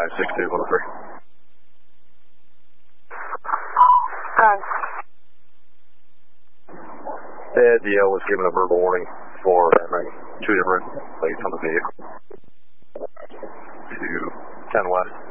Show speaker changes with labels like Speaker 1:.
Speaker 1: 56213. DL was given a verbal warning for two different plates on the vehicle. To 10 West.